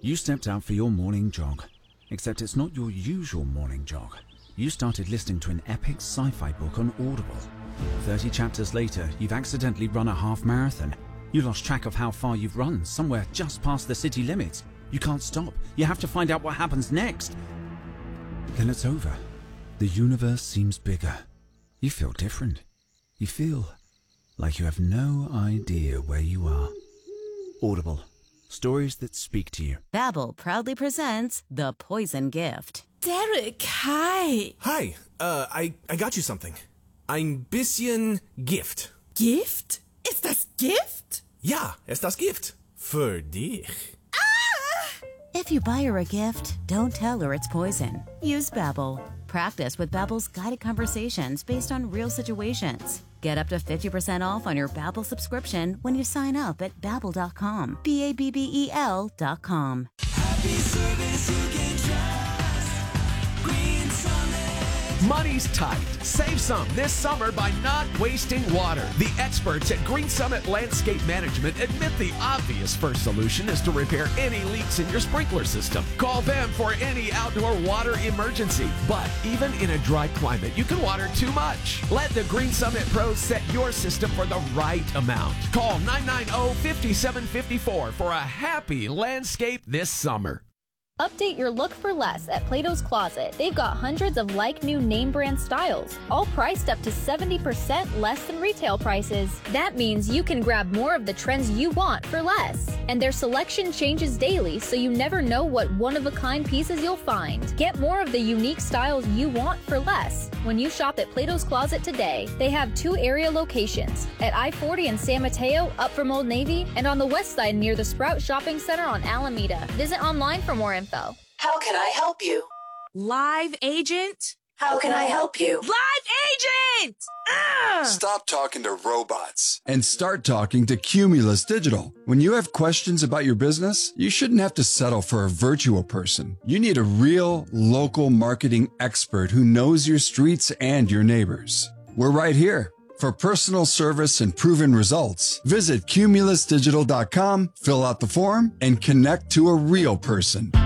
You stepped out for your morning jog, except it's not your usual morning jog. You started listening to an epic sci-fi book on Audible. 30 chapters later, you've accidentally run a half marathon. You lost track of how far you've run, somewhere just past the city limits. You can't stop. You have to find out what happens next. Then it's over. The universe seems bigger. You feel different. You feel like you have no idea where you are. Audible. Stories that speak to you. Babbel proudly presents The Poison Gift. Derek, hi. Hi, I got you something. Ein bisschen Gift. Gift? Ist das Gift? Ja, es ist das Gift. Für dich. If you buy her a gift, don't tell her it's poison. Use Babbel. Practice with Babbel's guided conversations based on real situations. Get up to 50% off on your Babbel subscription when you sign up at Babbel.com. Babbel.com. Happy service you can trust. Green Summit. Money's tight. Save some this summer by not wasting water. The experts at Green Summit Landscape Management admit the obvious first solution is to repair any leaks in your sprinkler system. Call them for any outdoor water emergency. But even in a dry climate, you can water too much. Let the Green Summit pros set your system for the right amount. Call 990-5754 for a happy landscape this summer. Update your look for less at Plato's Closet. They've got hundreds of like-new name brand styles, all priced up to 70% less than retail prices. That means you can grab more of the trends you want for less. And their selection changes daily, so you never know what one-of-a-kind pieces you'll find. Get more of the unique styles you want for less when you shop at Plato's Closet today. They have 2 area locations, at I-40 in San Mateo, up from Old Navy, and on the west side near the Sprout Shopping Center on Alameda. Visit online for more info. How can I help you? Live agent? How can I help you? Live agent! Stop talking to robots and start talking to Cumulus Digital. When you have questions about your business, you shouldn't have to settle for a virtual person. You need a real local marketing expert who knows your streets and your neighbors. We're right here. For personal service and proven results, visit cumulusdigital.com, fill out the form, and connect to a real person.